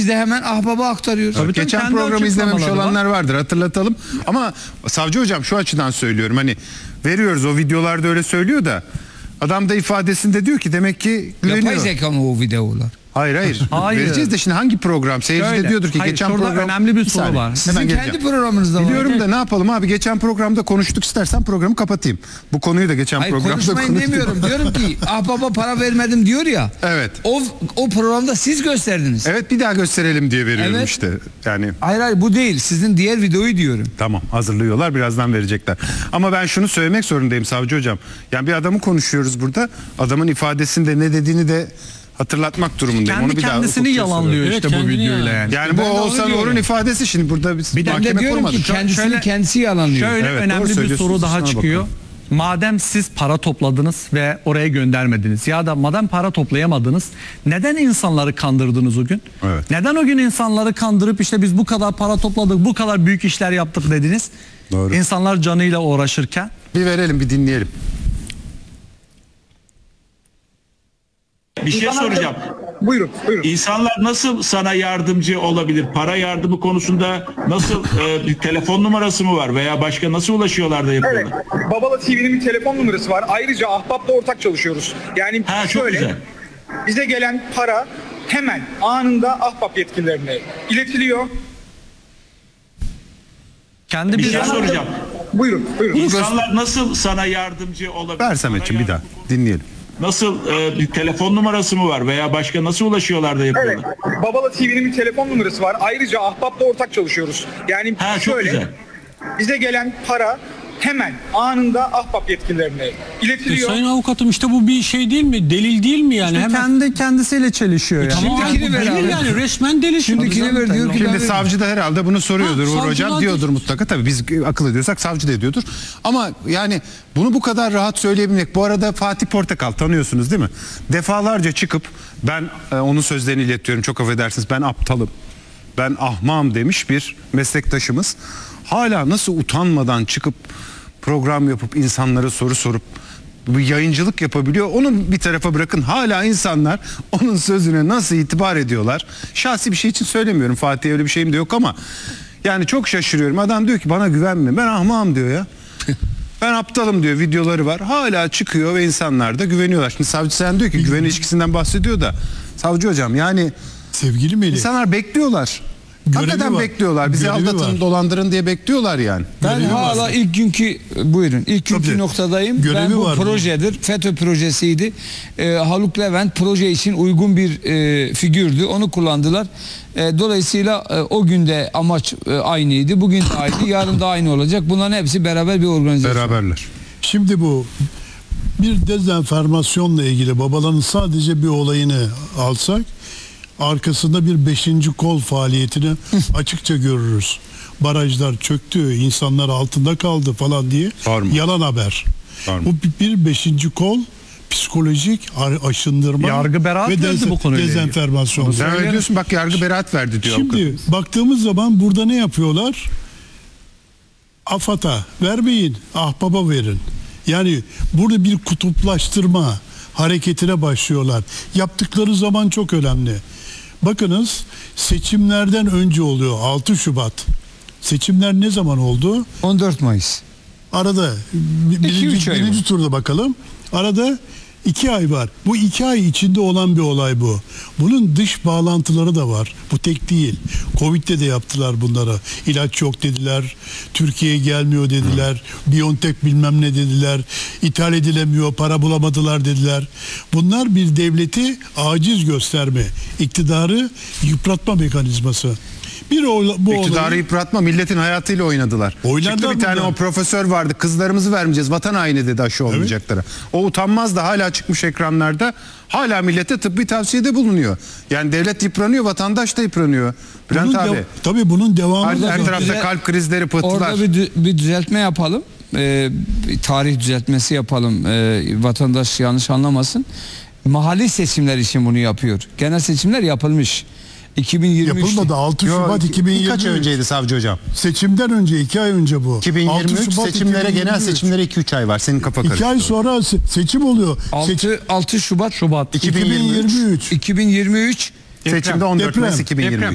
Biz de hemen Ahbap'a aktarıyoruz. Tabii, Geçen kendi programı izlememiş açıklamaları olanlar vardır, hatırlatalım. Ama savcı hocam şu açıdan söylüyorum, hani veriyoruz, o videolarda öyle söylüyor da adam da ifadesinde diyor ki demek ki güveniyor. Yapay zeka mı o videolar? Hayır. Hayır. Vereceğiz de şimdi hangi program? Seyirci de Şöyle, diyordur ki hayır, geçen şurada program... önemli bir soru saniye, var. Sizin hemen kendi geleceğim. programınızda var. Biliyorum da ne yapalım abi, geçen programda konuştuk, istersen programı kapatayım. Bu konuyu da geçen Hayır, programda konuşmayın konuştuk. demiyorum. Diyorum ki Ahbap'a para vermedim diyor ya. Evet. O programda siz gösterdiniz. Evet, bir daha gösterelim diye veriyorum Evet. işte. Yani Hayır bu değil. Sizin diğer videoyu diyorum. tamam, hazırlıyorlar, birazdan verecekler. Ama ben şunu söylemek zorundayım savcı hocam. Yani bir adamı konuşuyoruz burada. Adamın ifadesinde ne dediğini de hatırlatmak durumundayım. Kendi Onu bir daha kendisini hukukçuya yalanlıyor soruyorum. işte Evet, bu kendini videoyla yalan. yani. Yani Ben bu de onu Oğuzhan diyorum. Uğur'un ifadesi, şimdi burada biz Ben de mahkeme diyorum kurmadık. ki kendisini Şöyle- kendisi yalanlıyor. Şöyle Evet, doğru önemli bir söylüyorsunuz. soru daha Sana çıkıyor. bakalım. Madem siz para topladınız ve oraya göndermediniz ya da madem para toplayamadınız, neden insanları kandırdınız o gün? Evet. Neden o gün insanları kandırıp işte biz bu kadar para topladık, bu kadar büyük işler yaptık dediniz? Doğru. İnsanlar canıyla uğraşırken. Bir verelim, bir dinleyelim. Bir şey soracağım. Buyurun. İnsanlar nasıl sana yardımcı olabilir? Para yardımı konusunda nasıl bir telefon numarası mı var veya başka nasıl ulaşıyorlar da Evet. yapıyorlar? Babala TV'nin bir telefon numarası var. Ayrıca Ahbap'la ortak çalışıyoruz. Yani Ha, çok şöyle, güzel. bize gelen para hemen anında Ahbap yetkililerine iletiliyor. Kendi Bir şey bir soracağım. Buyurun. İnsanlar nasıl sana yardımcı olabilir? Ver Samet'ciğim, bir daha dinleyelim. Nasıl bir telefon numarası mı var veya başka nasıl ulaşıyorlar da Evet. yapıyorlar? Babala TV'nin bir telefon numarası var. Ayrıca Ahbap'la ortak çalışıyoruz. Yani Ha, çok şöyle, güzel. bize gelen para hemen anında Ahbap yetkililerine iletiliyor. Sayın avukatım, işte bu bir şey değil mi? Delil değil mi yani? Hemen kendisiyle çelişiyor yani. Tamam, Şimdikini bu ver delil abi. yani, resmen delil. Şimdikini ver diyor ki Şimdi ben- savcı da herhalde bunu soruyordur, Ha, Uğur Hocam savcılar diyordur mutlaka. Tabii biz akıl ediyorsak savcı da ediyordur. Ama yani bunu bu kadar rahat söyleyebilmek. Bu arada Fatih Portakal tanıyorsunuz değil mi? Defalarca çıkıp ben onun sözlerini iletiyorum, çok affedersiniz, ben aptalım, ben ahmağım demiş bir meslektaşımız. Hala nasıl utanmadan çıkıp program yapıp insanlara soru sorup bu yayıncılık yapabiliyor. Onu bir tarafa bırakın, hala insanlar onun sözüne nasıl itibar ediyorlar. Şahsi bir şey için söylemiyorum, Fatih'e öyle bir şeyim de yok ama yani çok şaşırıyorum. Adam diyor ki bana güvenme, ben ahmağım diyor ya. Ben aptalım diyor, videoları var. Hala çıkıyor ve insanlar da güveniyorlar. Şimdi savcı sen diyor ki güven ilişkisinden bahsediyor da savcı hocam yani Sevgili Melih, insanlar bekliyorlar. Görevi Hakikaten var. bekliyorlar. Bizi Görevi aldatın, var. dolandırın diye bekliyorlar yani. Ben Görevi hala var. ilk günkü ilk günkü Tabii. noktadayım. Görevi Ben bu var. projedir. FETÖ projesiydi. Haluk Levent proje için uygun bir figürdü. Onu kullandılar. Dolayısıyla o günde amaç aynıydı. Bugün de aynı, yarın da aynı olacak. Bunların hepsi beraber bir organizasyon. Beraberler. şimdi bu bir dezenformasyonla ilgili Babala'nın sadece bir olayını alsak, arkasında bir 5. kol faaliyetini açıkça görürüz. Barajlar çöktü, insanlar altında kaldı falan diye Var mı? yalan haber. Var mı? Bu bir 5. kol psikolojik aşındırma Yargı beraat ve verdi bu konuyla ilgili. dezenformasyon. Sen öyle diyorsun, bak yargı beraat verdi diyor. Şimdi avukat. baktığımız zaman burada ne yapıyorlar? AFAD'a vermeyin, Ahbap'a verin. Yani burada bir kutuplaştırma hareketine başlıyorlar. Yaptıkları zaman çok önemli. Bakınız, seçimlerden önce oluyor, 6 Şubat. Seçimler ne zaman oldu? 14 Mayıs. Arada üç ay birinci var. turda bakalım. Arada 2 ay var. Bu 2 ay içinde olan bir olay bu. Bunun dış bağlantıları da var. Bu tek değil. Covid'de de yaptılar bunları. İlaç yok dediler. Türkiye'ye gelmiyor dediler. BioNTech bilmem ne dediler. İthal edilemiyor, para bulamadılar dediler. Bunlar bir devleti aciz gösterme, iktidarı yıpratma mekanizması. Bu İktidarı olayı yıpratma, milletin hayatıyla oynadılar. Oynadılar Çıktı bir tane bunlar. o profesör vardı, kızlarımızı vermeyeceğiz, vatan haini dedi aşı olmayacaklara. O utanmaz da hala çıkmış ekranlarda, hala millete tıbbi tavsiyede bulunuyor. Yani devlet yıpranıyor, vatandaş da yıpranıyor. Bülent bunun abi, tabii bunun devamı da her var. tarafta Düze- kalp krizleri, pıhtılar. Orada bir düzeltme yapalım. Bir tarih düzeltmesi yapalım. Vatandaş yanlış anlamasın. Mahalli seçimler için bunu yapıyor. Genel seçimler yapılmış. 2023'te. Yapılmadı. 6 Yo, Şubat 2023. Birkaç ay önceydi savcı hocam. Seçimden önce 2 ay önce bu. 2023 6 Şubat seçimlere, 2023. genel seçimlere 2-3 ay var. Senin kafa 2 karıştı. ay sonra seçim oluyor. 6 Şubat 2023. 2023 Seçimde 14 Deprem. Mayıs 2023.